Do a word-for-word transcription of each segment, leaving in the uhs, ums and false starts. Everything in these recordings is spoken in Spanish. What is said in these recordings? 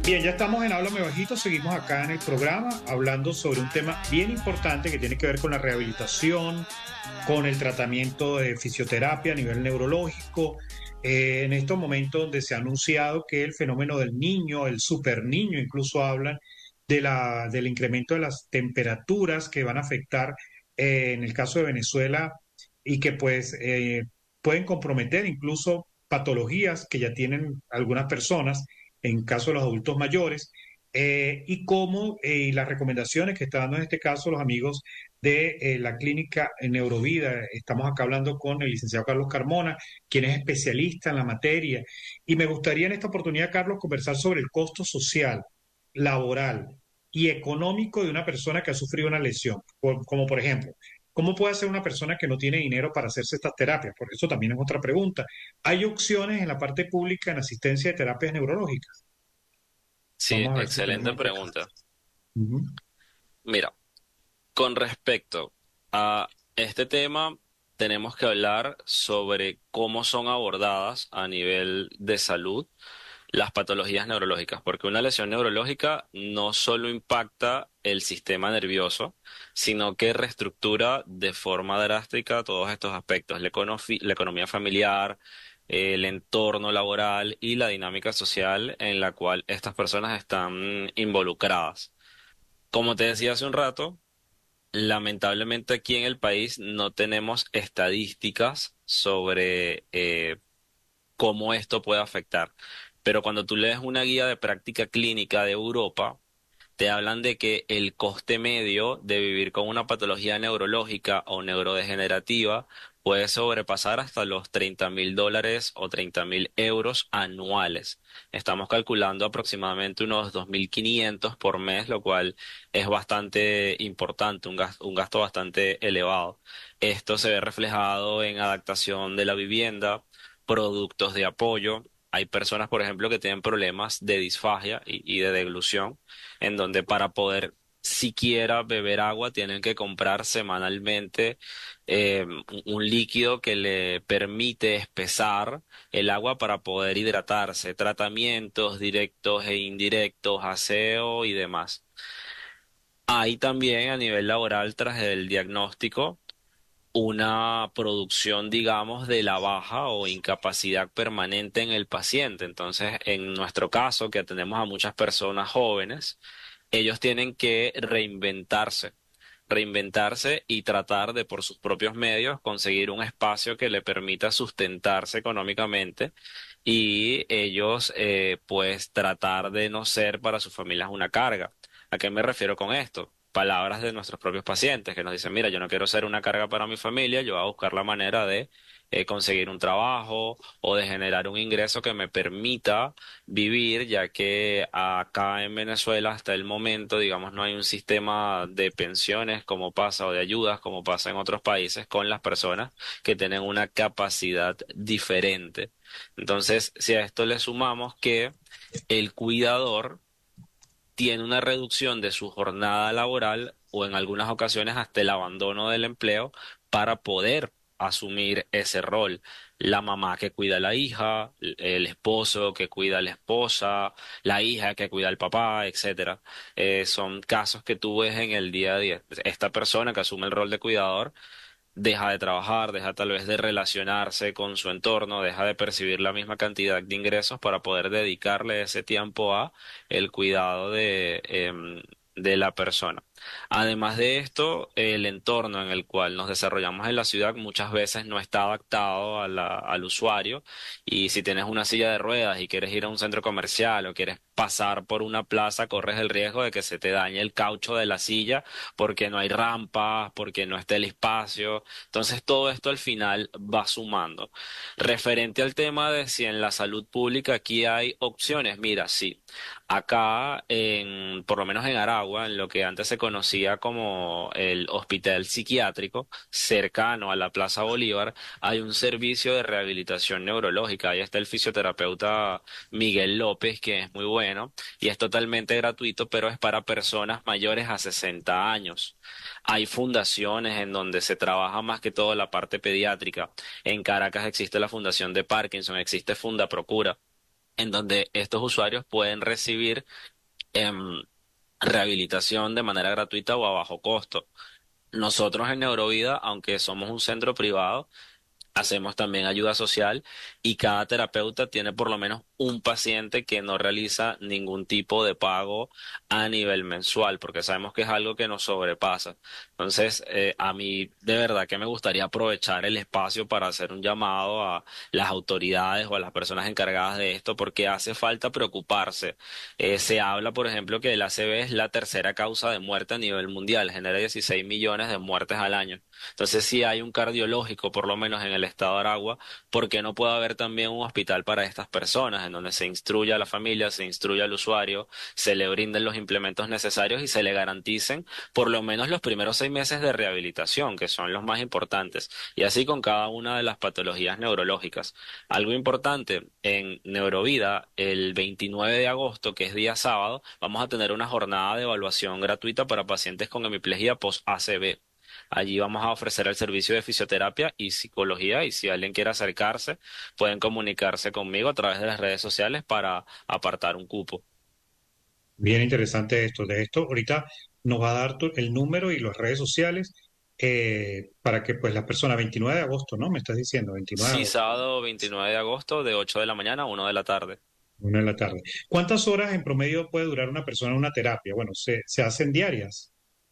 Bien, ya estamos en Háblame Bajito, seguimos acá en el programa hablando sobre un tema bien importante que tiene que ver con la rehabilitación, con el tratamiento de fisioterapia a nivel neurológico. Eh, en estos momentos donde se ha anunciado que el fenómeno del niño, el super niño, incluso hablan de la, del incremento de las temperaturas que van a afectar eh, en el caso de Venezuela y que pues eh, pueden comprometer incluso patologías que ya tienen algunas personas en caso de los adultos mayores, eh, y cómo eh, las recomendaciones que están dando en este caso los amigos de eh, la clínica Neurovida. Estamos acá hablando con el licenciado Carlos Carmona, quien es especialista en la materia. Y me gustaría en esta oportunidad, Carlos, conversar sobre el costo social, laboral y económico de una persona que ha sufrido una lesión, por- como por ejemplo, ¿cómo puede hacer una persona que no tiene dinero para hacerse estas terapias? Porque eso también es otra pregunta. ¿Hay opciones en la parte pública en asistencia de terapias neurológicas? Sí, Vamos a ver si excelente tenemos este pregunta. caso. Ujú. Mira, con respecto a este tema, tenemos que hablar sobre cómo son abordadas a nivel de salud las patologías neurológicas, porque una lesión neurológica no solo impacta el sistema nervioso, sino que reestructura de forma drástica todos estos aspectos, la econofi- la economía familiar, el entorno laboral y la dinámica social en la cual estas personas están involucradas. Como te decía hace un rato, lamentablemente aquí en el país no tenemos estadísticas sobre eh, cómo esto puede afectar. Pero cuando tú lees una guía de práctica clínica de Europa, te hablan de que el coste medio de vivir con una patología neurológica o neurodegenerativa puede sobrepasar hasta los treinta mil dólares o treinta mil euros anuales. Estamos calculando aproximadamente unos dos mil quinientos por mes, lo cual es bastante importante, un gas- un gasto bastante elevado. Esto se ve reflejado en adaptación de la vivienda, productos de apoyo. Hay personas, por ejemplo, que tienen problemas de disfagia y y de deglución en donde para poder siquiera beber agua tienen que comprar semanalmente eh, un un líquido que le permite espesar el agua para poder hidratarse, tratamientos directos e indirectos, aseo y demás. Hay también a nivel laboral, tras el diagnóstico, una producción, digamos, de la baja o incapacidad permanente en el paciente. Entonces, en nuestro caso, que atendemos a muchas personas jóvenes, ellos tienen que reinventarse, reinventarse y tratar de por sus propios medios conseguir un espacio que le permita sustentarse económicamente y ellos eh, pues tratar de no ser para sus familias una carga. ¿A qué me refiero con esto? Palabras de nuestros propios pacientes que nos dicen, mira, yo no quiero ser una carga para mi familia, yo voy a buscar la manera de eh, conseguir un trabajo o de generar un ingreso que me permita vivir, ya que acá en Venezuela hasta el momento, digamos, no hay un sistema de pensiones como pasa o de ayudas como pasa en otros países con las personas que tienen una capacidad diferente. Entonces, si a esto le sumamos que el cuidador tiene una reducción de su jornada laboral o en algunas ocasiones hasta el abandono del empleo para poder asumir ese rol. La mamá que cuida a la hija, el esposo que cuida a la esposa, la hija que cuida al papá, etcétera. Eh, son casos que tú ves en el día a día. Esta persona que asume el rol de cuidador deja de trabajar, deja tal vez de relacionarse con su entorno, deja de percibir la misma cantidad de ingresos para poder dedicarle ese tiempo a el cuidado de, em, de la persona. Además de esto, el entorno en el cual nos desarrollamos en la ciudad muchas veces no está adaptado a la- al usuario y si tienes una silla de ruedas y quieres ir a un centro comercial o quieres pasar por una plaza, corres el riesgo de que se te dañe el caucho de la silla porque no hay rampas, porque no está el espacio. Entonces todo esto al final va sumando. Referente al tema de si en la salud pública aquí hay opciones, mira, sí. Acá, en, por lo menos en Aragua, en lo que antes se conocía como el hospital psiquiátrico, cercano a la Plaza Bolívar, hay un servicio de rehabilitación neurológica. Ahí está el fisioterapeuta Miguel López, que es muy bueno, y es totalmente gratuito, pero es para personas mayores a sesenta años. Hay fundaciones en donde se trabaja más que todo la parte pediátrica. En Caracas existe la Fundación de Parkinson, existe Fundaprocura. en donde estos usuarios pueden recibir em, rehabilitación de manera gratuita o a bajo costo. Nosotros en Neurovida, aunque somos un centro privado, hacemos también ayuda social y cada terapeuta tiene por lo menos un paciente que no realiza ningún tipo de pago a nivel mensual, porque sabemos que es algo que nos sobrepasa. Entonces, eh, a mí de verdad que me gustaría aprovechar el espacio para hacer un llamado a las autoridades o a las personas encargadas de esto, porque hace falta preocuparse. Eh, se habla, por ejemplo, que el A C V es la tercera causa de muerte a nivel mundial, genera dieciséis millones de muertes al año. Entonces, si hay un cardiológico, por lo menos en el estado de Aragua, ¿por qué no puede haber también un hospital para estas personas, en donde se instruya a la familia, se instruya al usuario, se le brinden los implementos necesarios y se le garanticen por lo menos los primeros seis meses de rehabilitación, que son los más importantes, y así con cada una de las patologías neurológicas? Algo importante, en Neurovida, el veintinueve de agosto, que es día sábado, vamos a tener una jornada de evaluación gratuita para pacientes con hemiplegia post-A C V. Allí vamos a ofrecer el servicio de fisioterapia y psicología, y si alguien quiere acercarse, pueden comunicarse conmigo a través de las redes sociales para apartar un cupo. Bien interesante esto. De esto, ahorita nos va a dar tu- el número y las redes sociales eh, para que pues la persona, veintinueve de agosto, ¿no? Me estás diciendo, veintinueve de Sí, agosto, sábado veintinueve de agosto de ocho de la mañana a una de la tarde. una de la tarde. ¿Cuántas horas en promedio puede durar una persona en una terapia? Bueno, se, se hacen diarias.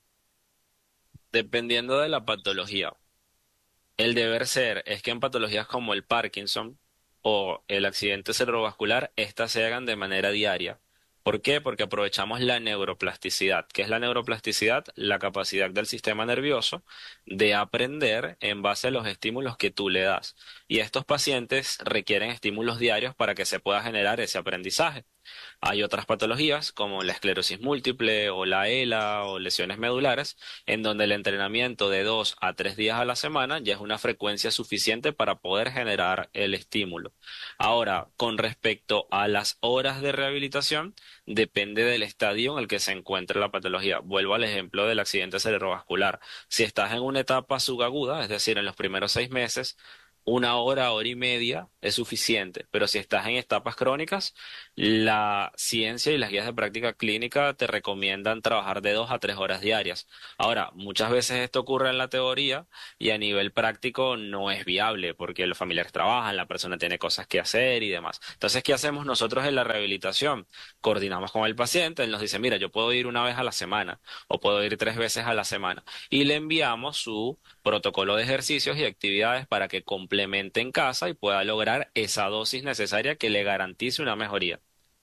Dependiendo de la patología. El deber ser es que en patologías como el Parkinson o el accidente cerebrovascular, estas se hagan de manera diaria. ¿Por qué? Porque aprovechamos la neuroplasticidad. ¿Qué es la neuroplasticidad? La capacidad del sistema nervioso de aprender en base a los estímulos que tú le das. Y estos pacientes requieren estímulos diarios para que se pueda generar ese aprendizaje. Hay otras patologías como la esclerosis múltiple o la E L A o lesiones medulares, en donde el entrenamiento de dos a tres días a la semana ya es una frecuencia suficiente para poder generar el estímulo. Ahora, con respecto a las horas de rehabilitación, depende del estadio en el que se encuentre la patología. Vuelvo al ejemplo del accidente cerebrovascular. Si estás en una etapa subaguda, es decir, en los primeros seis meses, una hora, hora y media es suficiente, pero si estás en etapas crónicas, la ciencia y las guías de práctica clínica te recomiendan trabajar de dos a tres horas diarias. Ahora, muchas veces esto ocurre en la teoría y a nivel práctico no es viable porque los familiares trabajan, la persona tiene cosas que hacer y demás. Entonces, ¿qué hacemos nosotros en la rehabilitación? Coordinamos con el paciente, él nos dice, mira, yo puedo ir una vez a la semana o puedo ir tres veces a la semana, y le enviamos su protocolo de ejercicios y actividades para que complemente en casa y pueda lograr esa dosis necesaria que le garantice una mejoría.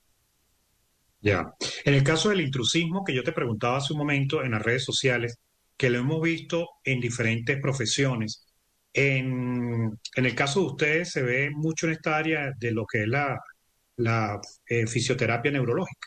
Ya. En el caso del intrusismo que yo te preguntaba hace un momento en las redes sociales, que lo hemos visto en diferentes profesiones, en, en el caso de ustedes se ve mucho en esta área de lo que es la, la eh, fisioterapia neurológica.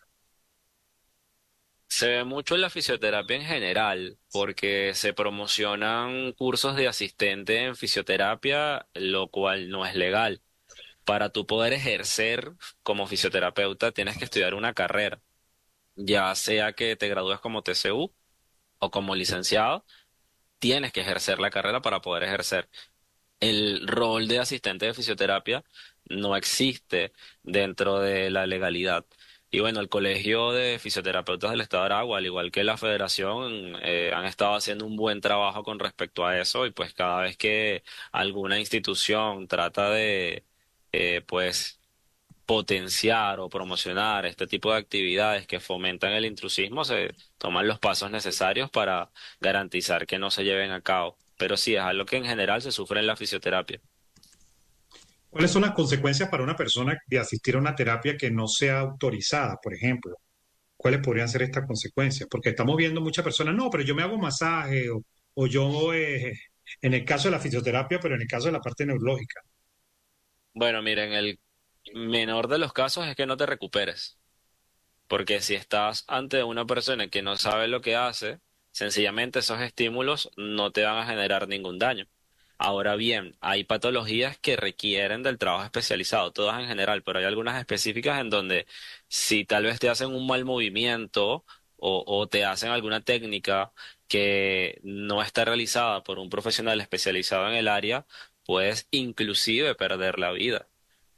Se ve mucho en la fisioterapia en general, porque se promocionan cursos de asistente en fisioterapia, lo cual no es legal. Para tú poder ejercer como fisioterapeuta, tienes que estudiar una carrera, ya sea que te gradúes como T C U o como licenciado, tienes que ejercer la carrera para poder ejercer. El rol de asistente de fisioterapia no existe dentro de la legalidad. Y bueno, el Colegio de Fisioterapeutas del Estado de Aragua, al igual que la Federación, eh, han estado haciendo un buen trabajo con respecto a eso, y pues cada vez que alguna institución trata de, eh, pues, potenciar o promocionar este tipo de actividades que fomentan el intrusismo, se toman los pasos necesarios para garantizar que no se lleven a cabo. Pero sí, es algo que en general se sufre en la fisioterapia. ¿Cuáles son las consecuencias para una persona de asistir a una terapia que no sea autorizada, por ejemplo? ¿Cuáles podrían ser estas consecuencias? Porque estamos viendo muchas personas, no, pero yo me hago masaje o, o yo, eh, en el caso de la fisioterapia, pero en el caso de la parte neurológica. Bueno, miren, el menor de los casos es que no te recuperes, porque si estás ante una persona que no sabe lo que hace, sencillamente esos estímulos no te van a generar ningún daño. Ahora bien, hay patologías que requieren del trabajo especializado, todas en general, pero hay algunas específicas en donde si tal vez te hacen un mal movimiento o, o te hacen alguna técnica que no está realizada por un profesional especializado en el área, puedes inclusive perder la vida.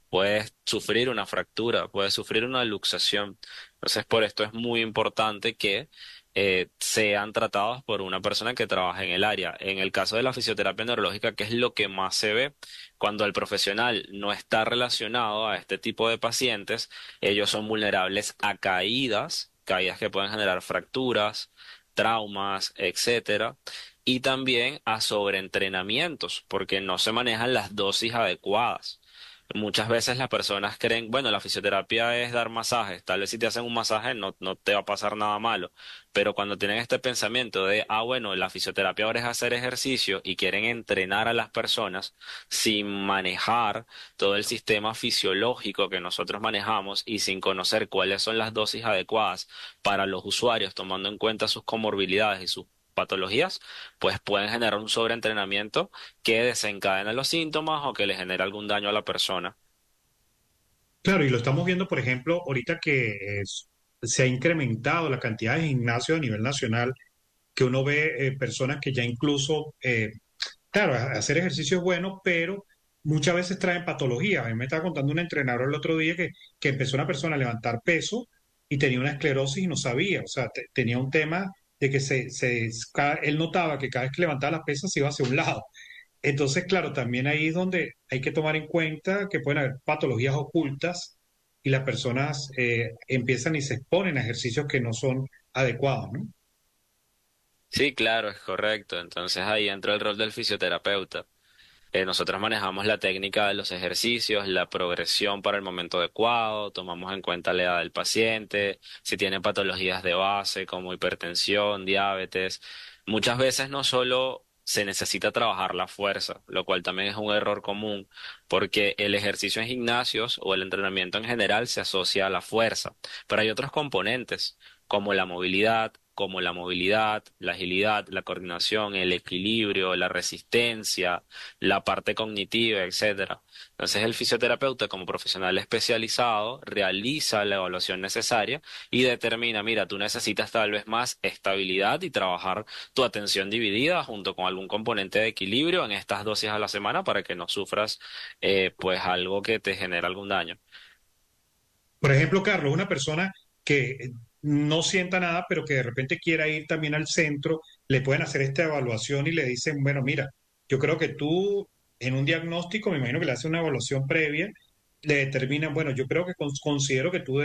puedes sufrir una fractura, puedes sufrir una luxación. Entonces, por esto es muy importante que eh, sean tratados por una persona que trabaje en el área. En el caso de la fisioterapia neurológica, que es lo que más se ve, cuando el profesional no está relacionado a este tipo de pacientes, ellos son vulnerables a caídas, caídas que pueden generar fracturas, traumas, etcétera, y también a sobreentrenamientos, porque no se manejan las dosis adecuadas. Muchas veces las personas creen, bueno, la fisioterapia es dar masajes, tal vez si te hacen un masaje no, no te va a pasar nada malo, pero cuando tienen este pensamiento de, ah, bueno, la fisioterapia ahora es hacer ejercicio y quieren entrenar a las personas sin manejar todo el sistema fisiológico que nosotros manejamos y sin conocer cuáles son las dosis adecuadas para los usuarios, tomando en cuenta sus comorbilidades y sus patologías, pues pueden generar un sobreentrenamiento que desencadena los síntomas o que le genera algún daño a la persona. Claro, y lo estamos viendo, por ejemplo, ahorita que es- se ha incrementado la cantidad de gimnasios a nivel nacional, que uno ve eh, personas que ya incluso, eh, claro, a- hacer ejercicio es bueno, pero muchas veces traen patologías. A mí me estaba contando un entrenador el otro día que, que empezó una persona a levantar peso y tenía una esclerosis y no sabía, o sea, te- tenía un tema de que se, se, ca- él notaba que cada vez que levantaba las pesas se iba hacia un lado. Entonces, claro, también ahí es donde hay que tomar en cuenta que pueden haber patologías ocultas y las personas eh, empiezan y se exponen a ejercicios que no son adecuados, ¿no? Sí, claro, es correcto. Entonces ahí entra el rol del fisioterapeuta. Eh, nosotros manejamos la técnica de los ejercicios, la progresión para el momento adecuado, tomamos en cuenta la edad del paciente, si tiene patologías de base como hipertensión, diabetes. Muchas veces no solo se necesita trabajar la fuerza, lo cual también es un error común, porque el ejercicio en gimnasios o el entrenamiento en general se asocia a la fuerza, pero hay otros componentes como la movilidad, como la movilidad, la agilidad, la coordinación, el equilibrio, la resistencia, la parte cognitiva, etcétera. Entonces, el fisioterapeuta, como profesional especializado, realiza la evaluación necesaria y determina, mira, tú necesitas tal vez más estabilidad y trabajar tu atención dividida junto con algún componente de equilibrio en estas dosis a la semana para que no sufras, eh, pues, algo que te genere algún daño. Por ejemplo, Carlos, una persona que no sienta nada, pero que de repente quiera ir también al centro, le pueden hacer esta evaluación y le dicen, bueno, mira, yo creo que tú en un diagnóstico, me imagino que le hacen una evaluación previa, le determinan, bueno, yo creo que cons- considero que tú